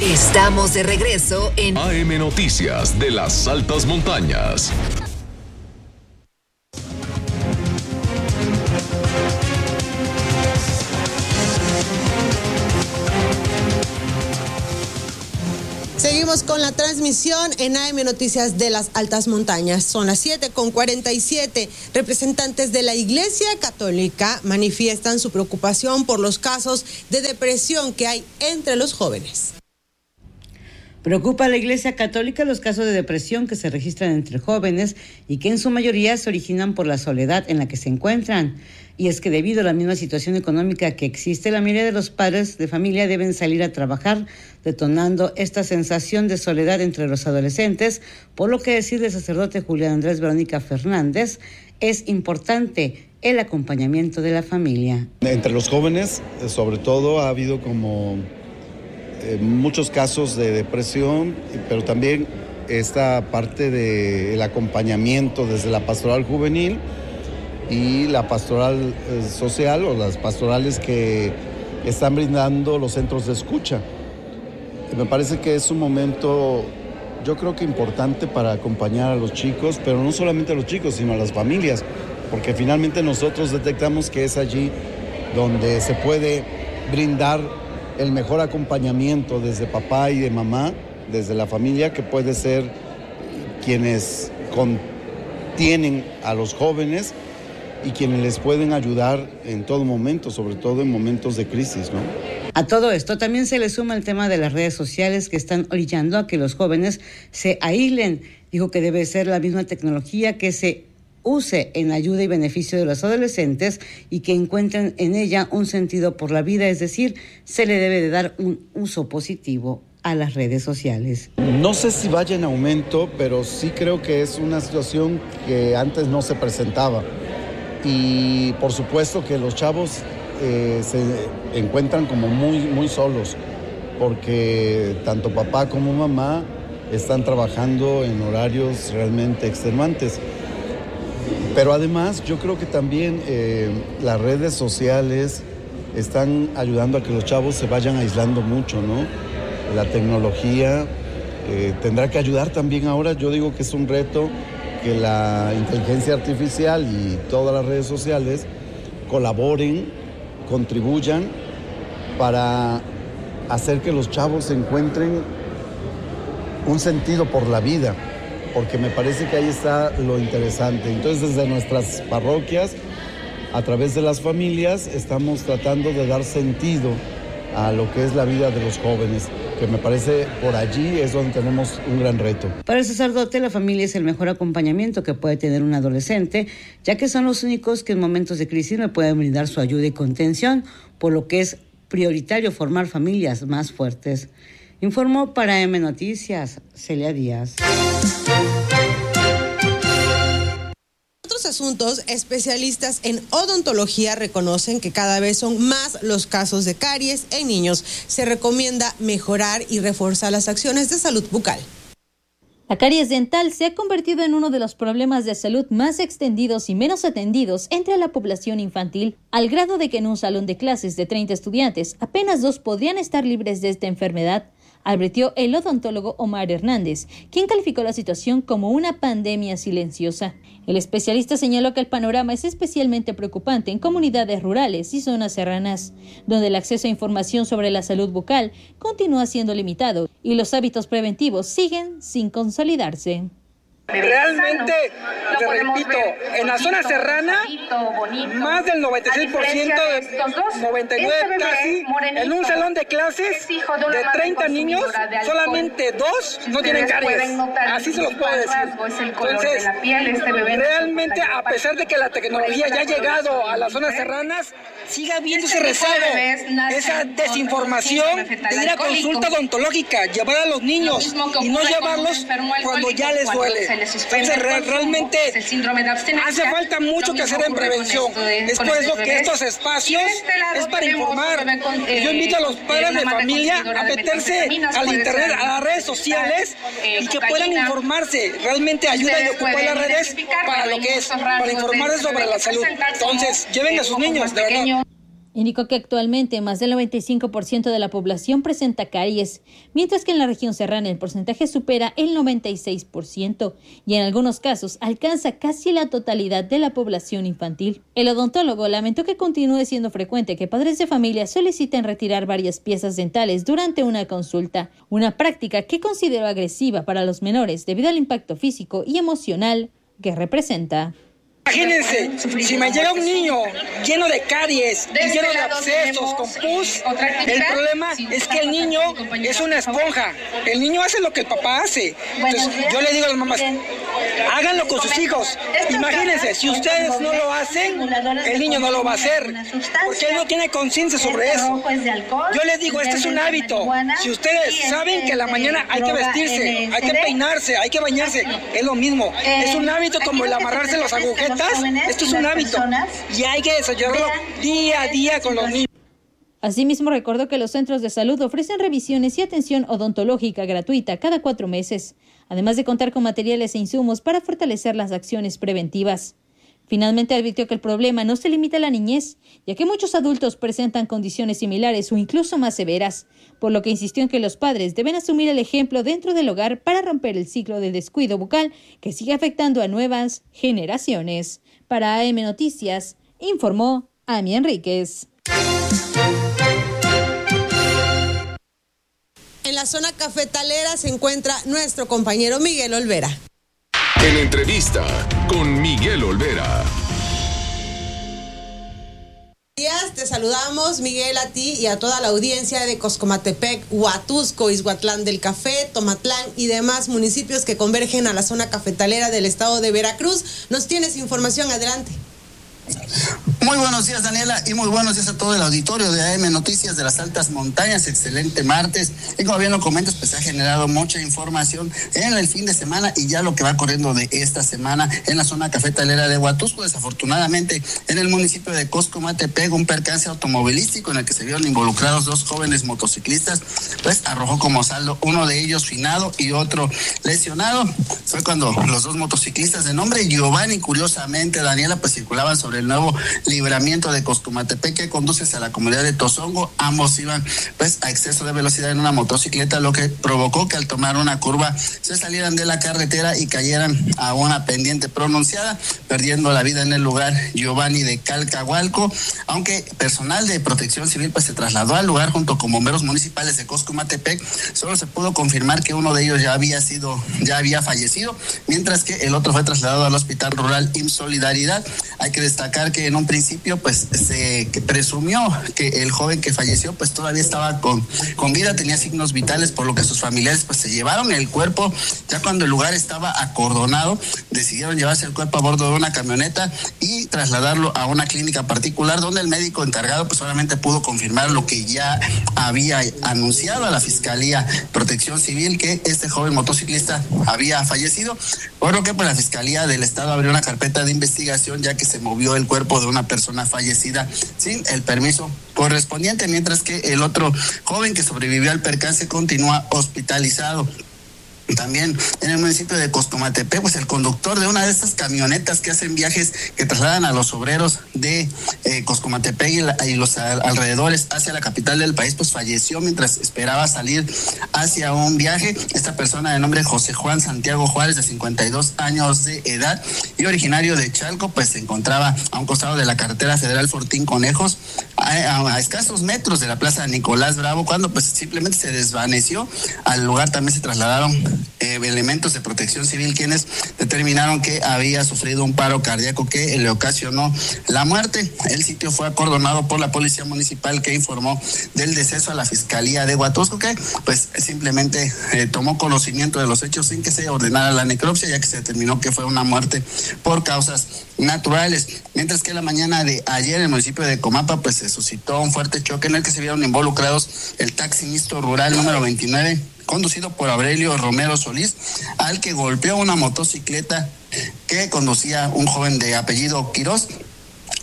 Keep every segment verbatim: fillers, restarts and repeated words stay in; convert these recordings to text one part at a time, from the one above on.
Estamos de regreso en A M Noticias de las Altas Montañas. Seguimos con la transmisión en A M Noticias de las Altas Montañas. Son las siete con cuarenta y siete. Representantes de la Iglesia Católica manifiestan su preocupación por los casos de depresión que hay entre los jóvenes. Preocupa a la Iglesia Católica los casos de depresión que se registran entre jóvenes y que en su mayoría se originan por la soledad en la que se encuentran. Y es que debido a la misma situación económica que existe, la mayoría de los padres de familia deben salir a trabajar, detonando esta sensación de soledad entre los adolescentes, por lo que decir del sacerdote Julián Andrés Verónica Fernández, es importante el acompañamiento de la familia. Entre los jóvenes, sobre todo, ha habido como eh, muchos casos de depresión, pero también esta parte del acompañamiento desde la pastoral juvenil y la pastoral eh, social o las pastorales que están brindando los centros de escucha. Me parece que es un momento, yo creo que importante para acompañar a los chicos, pero no solamente a los chicos, sino a las familias, porque finalmente nosotros detectamos que es allí donde se puede brindar el mejor acompañamiento desde papá y de mamá, desde la familia, que puede ser quienes contienen a los jóvenes y quienes les pueden ayudar en todo momento, sobre todo en momentos de crisis, ¿no? A todo esto también se le suma el tema de las redes sociales que están orillando a que los jóvenes se aíslen. Dijo que debe ser la misma tecnología que se use en ayuda y beneficio de los adolescentes y que encuentren en ella un sentido por la vida, es decir, se le debe de dar un uso positivo a las redes sociales. No sé si vaya en aumento, pero sí creo que es una situación que antes no se presentaba. Y por supuesto que los chavos eh, se encuentran como muy, muy solos, porque tanto papá como mamá están trabajando en horarios realmente extenuantes. Pero además yo creo que también eh, las redes sociales están ayudando a que los chavos se vayan aislando mucho, ¿no? La tecnología eh, tendrá que ayudar también ahora. Yo digo que es un reto que la inteligencia artificial y todas las redes sociales colaboren, contribuyan para hacer que los chavos encuentren un sentido por la vida, porque me parece que ahí está lo interesante. Entonces, desde nuestras parroquias, a través de las familias, estamos tratando de dar sentido a lo que es la vida de los jóvenes, que me parece por allí es donde tenemos un gran reto. Para el sacerdote, la familia es el mejor acompañamiento que puede tener un adolescente, ya que son los únicos que en momentos de crisis me pueden brindar su ayuda y contención, por lo que es prioritario formar familias más fuertes. Informó para M Noticias, Celia Díaz. Asuntos, especialistas en odontología reconocen que cada vez son más los casos de caries en niños. Se recomienda mejorar y reforzar las acciones de salud bucal. La caries dental se ha convertido en uno de los problemas de salud más extendidos y menos atendidos entre la población infantil, al grado de que en un salón de clases de treinta estudiantes, apenas dos podrían estar libres de esta enfermedad, advirtió el odontólogo Omar Hernández, quien calificó la situación como una pandemia silenciosa. El especialista señaló que el panorama es especialmente preocupante en comunidades rurales y zonas serranas, donde el acceso a información sobre la salud bucal continúa siendo limitado y los hábitos preventivos siguen sin consolidarse. Realmente, te repito, en la zona serrana, más del noventa y seis por ciento, noventa y nueve por ciento casi, en un salón de clases de treinta niños, solamente dos no tienen caries. Así se los puedo decir. Entonces, realmente, a pesar de que la tecnología ya ha llegado a las zonas serranas, sigue habiendo ese rezago, esa desinformación de ir a consulta odontológica, llevar a los niños y no llevarlos cuando ya les duele. Entonces, realmente hace falta mucho que hacer en prevención. Es por eso que estos espacios es para informar. Yo invito a los padres de familia a meterse al internet, a las redes sociales y que puedan informarse. Realmente ayuda a ocupar las redes para lo que es, para informarse sobre la salud. Entonces, lleven a sus niños, de verdad. Indicó que actualmente más del noventa y cinco por ciento de la población presenta caries, mientras que en la región serrana el porcentaje supera el noventa y seis por ciento y en algunos casos alcanza casi la totalidad de la población infantil. El odontólogo lamentó que continúe siendo frecuente que padres de familia soliciten retirar varias piezas dentales durante una consulta, una práctica que consideró agresiva para los menores debido al impacto físico y emocional que representa. Imagínense, si me llega un niño lleno de caries, lleno de abscesos, con pus, el problema es que el niño es una esponja. El niño hace lo que el papá hace. Entonces yo le digo a las mamás, háganlo con sus hijos. Imagínense, si ustedes no lo hacen, el niño no lo va a hacer, porque él no tiene conciencia sobre eso. Yo les digo, este es un hábito. Si ustedes saben que a la mañana hay que vestirse, hay que peinarse, hay que bañarse, es lo mismo. Es un hábito como el amarrarse los agujetas. Esto es un hábito y hay que desarrollarlo día a día con los niños. Asimismo, recordó que los centros de salud ofrecen revisiones y atención odontológica gratuita cada cuatro meses, además de contar con materiales e insumos para fortalecer las acciones preventivas. Finalmente, advirtió que el problema no se limita a la niñez, ya que muchos adultos presentan condiciones similares o incluso más severas, por lo que insistió en que los padres deben asumir el ejemplo dentro del hogar para romper el ciclo de descuido bucal que sigue afectando a nuevas generaciones. Para A M Noticias, informó Ami Enríquez. En la zona cafetalera se encuentra nuestro compañero Miguel Olvera. En entrevista con Miguel Olvera. Días, te saludamos, Miguel, a ti y a toda la audiencia de Coscomatepec, Huatusco, Izhuatlán del Café, Tomatlán y demás municipios que convergen a la zona cafetalera del estado de Veracruz. ¿Nos tienes información? Adelante. Muy buenos días, Daniela, y muy buenos días a todo el auditorio de A M Noticias de las Altas Montañas. Excelente martes. Y como bien lo comentas, pues ha generado mucha información en el fin de semana y ya lo que va corriendo de esta semana en la zona cafetalera de Huatusco. Desafortunadamente, en el municipio de Coscomatepec, un percance automovilístico en el que se vieron involucrados dos jóvenes motociclistas, pues arrojó como saldo uno de ellos finado y otro lesionado. Fue cuando los dos motociclistas de nombre Giovanni, curiosamente, Daniela, pues circulaban sobre el nuevo libramiento de Coscomatepec que conduce hacia la comunidad de Tozongo. Ambos iban pues a exceso de velocidad en una motocicleta, lo que provocó que al tomar una curva se salieran de la carretera y cayeran a una pendiente pronunciada, perdiendo la vida en el lugar Giovanni de Calcahualco, aunque personal de Protección Civil pues se trasladó al lugar junto con bomberos municipales de Coscomatepec. Solo se pudo confirmar que uno de ellos ya había sido, ya había fallecido, mientras que el otro fue trasladado al Hospital Rural I M S S Solidaridad. Hay que destacar que en un principio pues se que presumió que el joven que falleció pues todavía estaba con, con vida, tenía signos vitales, por lo que sus familiares pues se llevaron el cuerpo. Ya cuando el lugar estaba acordonado, decidieron llevarse el cuerpo a bordo de una camioneta y trasladarlo a una clínica particular, donde el médico encargado pues solamente pudo confirmar lo que ya había anunciado a la Fiscalía Protección Civil, que este joven motociclista había fallecido, por lo que pues la Fiscalía del Estado abrió una carpeta de investigación, ya que se movió el cuerpo de una persona fallecida sin el permiso correspondiente, mientras que el otro joven que sobrevivió al percance continúa hospitalizado. También en el municipio de Coscomatepec, pues el conductor de una de estas camionetas que hacen viajes que trasladan a los obreros de eh, Coscomatepec y, la, y los a, alrededores hacia la capital del país, pues falleció mientras esperaba salir hacia un viaje. Esta persona de nombre José Juan Santiago Juárez, de cincuenta y dos años de edad y originario de Chalco, pues se encontraba a un costado de la carretera federal Fortín Conejos, a, a, a escasos metros de la plaza Nicolás Bravo, cuando pues simplemente se desvaneció. Al lugar también se trasladaron Eh, elementos de Protección Civil, quienes determinaron que había sufrido un paro cardíaco que le ocasionó la muerte. El sitio fue acordonado por la Policía Municipal, que informó del deceso a la Fiscalía de Huatusco, que pues simplemente eh, tomó conocimiento de los hechos sin que se ordenara la necropsia, ya que se determinó que fue una muerte por causas naturales. Mientras que la mañana de ayer en el municipio de Comapa pues se suscitó un fuerte choque en el que se vieron involucrados el taxi mixto rural número veintinueve, conducido por Aurelio Romero Solís, al que golpeó una motocicleta que conducía un joven de apellido Quirós.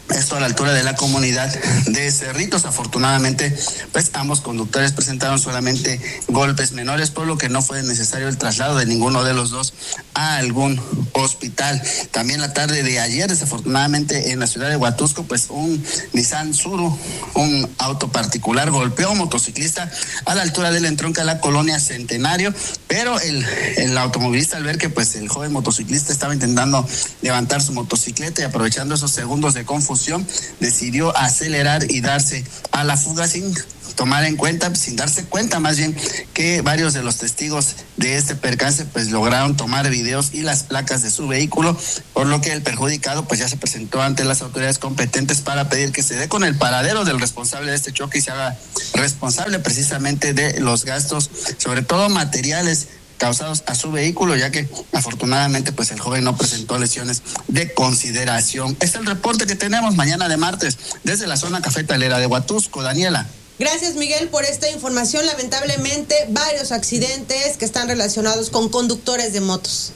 Esto a la altura de la comunidad de Cerritos. Afortunadamente, pues ambos conductores presentaron solamente golpes menores, por lo que no fue necesario el traslado de ninguno de los dos a algún hospital. También la tarde de ayer, desafortunadamente, en la ciudad de Huatusco, pues un Nissan Suru, un auto particular, golpeó a un motociclista a la altura del entronque a la colonia Centenario, pero el, el automovilista, al ver que pues el joven motociclista estaba intentando levantar su motocicleta y aprovechando esos segundos de confusión, decidió acelerar y darse a la fuga sin tomar en cuenta, sin darse cuenta más bien que varios de los testigos de este percance pues lograron tomar videos y las placas de su vehículo, por lo que el perjudicado pues ya se presentó ante las autoridades competentes para pedir que se dé con el paradero del responsable de este choque y se haga responsable precisamente de los gastos, sobre todo materiales, causados a su vehículo, ya que afortunadamente pues el joven no presentó lesiones de consideración. Este es el reporte que tenemos mañana de martes desde la zona cafetalera de Huatusco. Daniela. Gracias, Miguel, por esta información. Lamentablemente, varios accidentes que están relacionados con conductores de motos.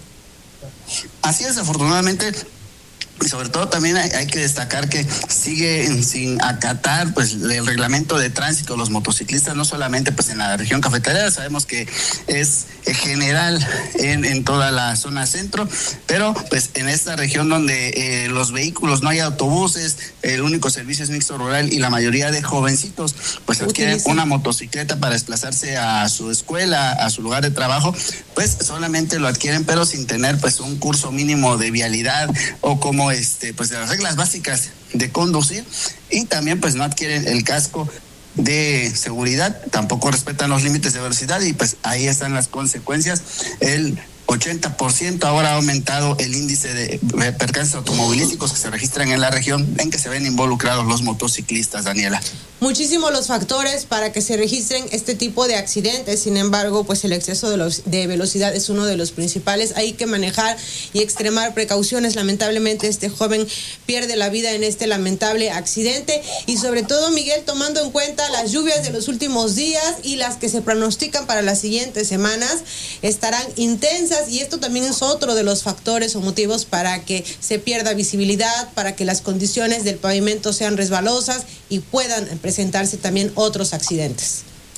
Así es, afortunadamente. Y sobre todo también hay, hay que destacar que siguen sin acatar pues el reglamento de tránsito los motociclistas, no solamente pues en la región cafetalera, sabemos que es general en, en toda la zona centro, pero pues en esta región donde eh, los vehículos no hay autobuses, el único servicio es mixto rural y la mayoría de jovencitos pues adquieren una motocicleta para desplazarse a su escuela, a su lugar de trabajo, pues solamente lo adquieren pero sin tener pues un curso mínimo de vialidad o como este pues de las reglas básicas de conducir, y también pues no adquieren el casco de seguridad, tampoco respetan los límites de velocidad y pues ahí están las consecuencias. El ochenta por ciento ahora ha aumentado el índice de percances automovilísticos que se registran en la región en que se ven involucrados los motociclistas, Daniela. Muchísimos los factores para que se registren este tipo de accidentes, sin embargo, pues el exceso de, los, de velocidad es uno de los principales. Hay que manejar y extremar precauciones. Lamentablemente este joven pierde la vida en este lamentable accidente y sobre todo, Miguel, tomando en cuenta las lluvias de los últimos días y las que se pronostican para las siguientes semanas, estarán intensas y esto también es otro de los factores o motivos para que se pierda visibilidad, para que las condiciones del pavimento sean resbalosas y puedan presentarse también otros accidentes.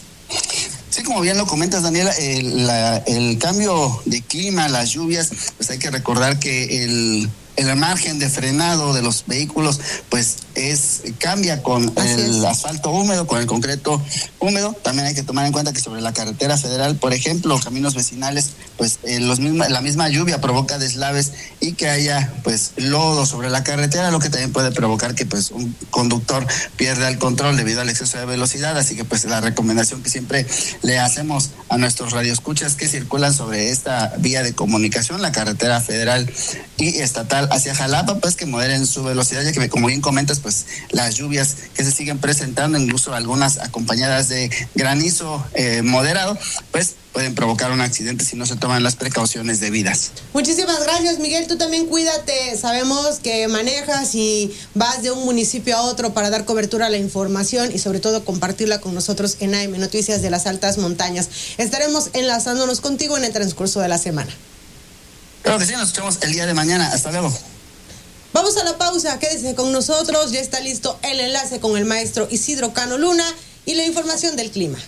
Sí, como bien lo comentas, Daniela, el, la, el cambio de clima, las lluvias, pues hay que recordar que el, el margen de frenado de los vehículos pues es cambia con Así el es. asfalto húmedo, con el concreto húmedo. También hay que tomar en cuenta que sobre la carretera federal, por ejemplo, caminos vecinales, pues eh, los misma, la misma lluvia provoca deslaves y que haya pues lodo sobre la carretera, lo que también puede provocar que pues un conductor pierda el control debido al exceso de velocidad. Así que pues la recomendación que siempre le hacemos a nuestros radioescuchas que circulan sobre esta vía de comunicación, la carretera federal y estatal hacia Jalapa, pues que moderen su velocidad, ya que como bien comentas, pues las lluvias que se siguen presentando, incluso algunas acompañadas de granizo eh, moderado, pues pueden provocar un accidente si no se toman las precauciones debidas. Muchísimas gracias, Miguel. Tú también cuídate. Sabemos que manejas y vas de un municipio a otro para dar cobertura a la información y sobre todo compartirla con nosotros en A M Noticias de las Altas Montañas. Estaremos enlazándonos contigo en el transcurso de la semana. Creo que sí, nos escuchamos el día de mañana. Hasta luego. Vamos a la pausa, quédese con nosotros, ya está listo el enlace con el maestro Isidro Cano Luna y la información del clima.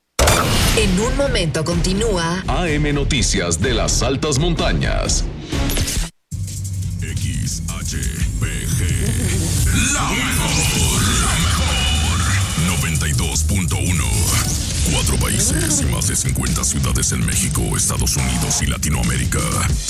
En un momento continúa A M Noticias de las Altas Montañas. X H P G, la mejor, la mejor, noventa y dos punto uno. Cuatro países y más de cincuenta ciudades en México, Estados Unidos y Latinoamérica.